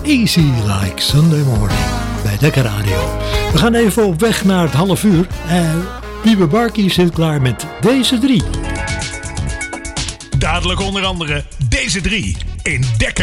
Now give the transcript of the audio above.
Easy Like Sunday Morning bij Dekker Radio. We gaan even op weg naar het half uur. Wiebe Barkie zit klaar met deze 3. Dadelijk onder andere deze 3 in Dekker